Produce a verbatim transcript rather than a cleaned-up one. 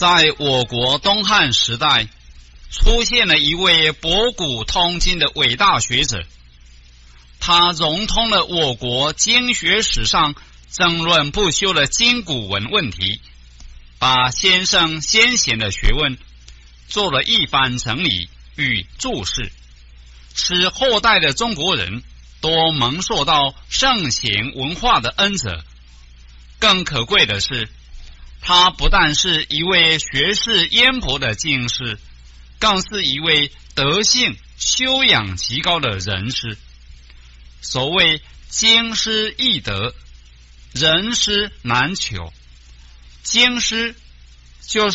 在我国东汉时代，出现了一位博古通今的伟大学者，他融通了我国经学史上争论不休的今古文问题，把先圣先贤的学问做了一番整理与注释，使后代的中国人都蒙受到圣贤文化的恩泽。更可贵的是，他不但是一位学识渊博的进士，更是一位德性修养极高的人师。所谓经师易得，人师难求。经师就是